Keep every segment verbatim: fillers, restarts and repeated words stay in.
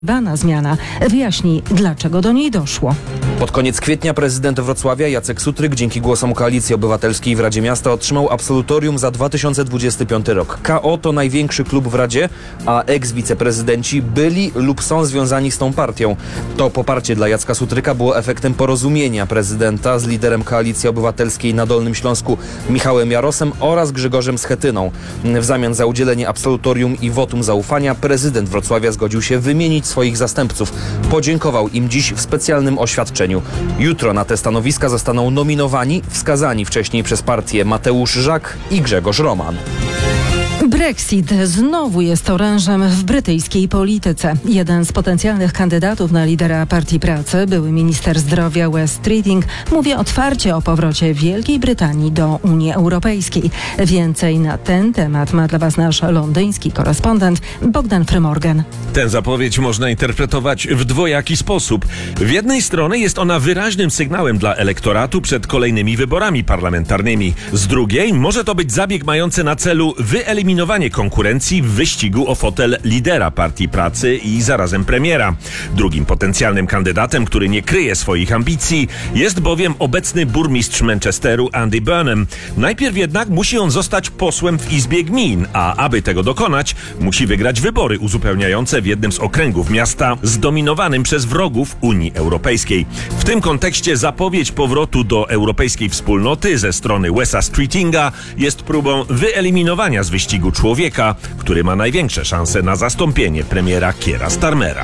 Wana zmiana wyjaśni, dlaczego do niej doszło. Pod koniec kwietnia prezydent Wrocławia Jacek Sutryk dzięki głosom Koalicji Obywatelskiej w Radzie Miasta otrzymał absolutorium za dwa tysiące dwudziesty piąty rok. K O to największy klub w Radzie, a eks-wiceprezydenci byli lub są związani z tą partią. To poparcie dla Jacka Sutryka było efektem porozumienia prezydenta z liderem Koalicji Obywatelskiej na Dolnym Śląsku Michałem Jarosem oraz Grzegorzem Schetyną. W zamian za udzielenie absolutorium i wotum zaufania prezydent Wrocławia zgodził się wymienić swoich zastępców. Podziękował im dziś w specjalnym oświadczeniu. Jutro na te stanowiska zostaną nominowani, wskazani wcześniej przez partię Mateusz Żak i Grzegorz Roman. Brexit znowu jest orężem w brytyjskiej polityce. Jeden z potencjalnych kandydatów na lidera Partii Pracy, były minister zdrowia Wes Streeting, mówi otwarcie o powrocie Wielkiej Brytanii do Unii Europejskiej. Więcej na ten temat ma dla Was nasz londyński korespondent Bogdan Frymorgan. Tę zapowiedź można interpretować w dwojaki sposób. W jednej strony jest ona wyraźnym sygnałem dla elektoratu przed kolejnymi wyborami parlamentarnymi. Z drugiej może to być zabieg mający na celu wyeliminowanie konkurencji w wyścigu o fotel lidera Partii Pracy i zarazem premiera. Drugim potencjalnym kandydatem, który nie kryje swoich ambicji, jest bowiem obecny burmistrz Manchesteru Andy Burnham. Najpierw jednak musi on zostać posłem w Izbie Gmin, a aby tego dokonać, musi wygrać wybory uzupełniające w jednym z okręgów miasta zdominowanym przez wrogów Unii Europejskiej. W tym kontekście zapowiedź powrotu do europejskiej wspólnoty ze strony Wesa Streetinga jest próbą wyeliminowania z wyścigu człowieka, który ma największe szanse na zastąpienie premiera Keira Starmera.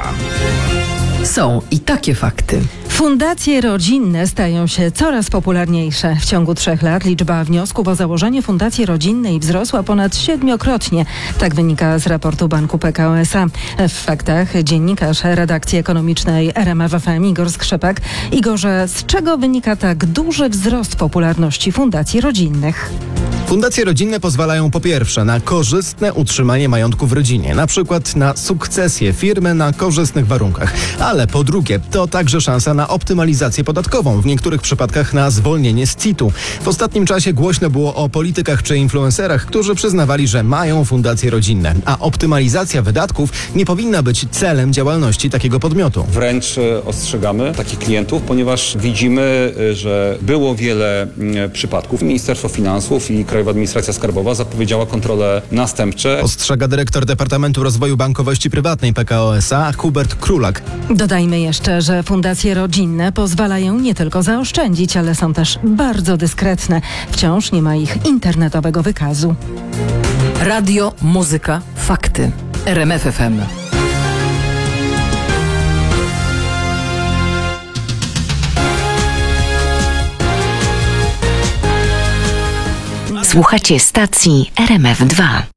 Są i takie fakty. Fundacje rodzinne stają się coraz popularniejsze. W ciągu trzech lat liczba wniosków o założenie fundacji rodzinnej wzrosła ponad siedmiokrotnie. Tak wynika z raportu Banku P K O S A. W faktach dziennikarz redakcji ekonomicznej R M F F M Igor Skrzypek. Igorze, z czego wynika tak duży wzrost popularności fundacji rodzinnych? Fundacje rodzinne pozwalają po pierwsze na korzystne utrzymanie majątku w rodzinie, na przykład na sukcesję firmy na korzystnych warunkach, ale po drugie to także szansa na optymalizację podatkową, w niektórych przypadkach na zwolnienie z C I T u. W ostatnim czasie głośno było o politykach czy influencerach, którzy przyznawali, że mają fundacje rodzinne, a optymalizacja wydatków nie powinna być celem działalności takiego podmiotu. Wręcz ostrzegamy takich klientów, ponieważ widzimy, że było wiele przypadków. Ministerstwo Finansów i Krajowa Administracja Skarbowa zapowiedziała kontrole następcze. Ostrzega dyrektor Departamentu Rozwoju Bankowości Prywatnej P K O S A Hubert Królak. Dodajmy jeszcze, że fundacje rodzinne pozwalają nie tylko zaoszczędzić, ale są też bardzo dyskretne. Wciąż nie ma ich internetowego wykazu. Radio, muzyka, fakty. R M F F M. Słuchacie stacji R M F dwa.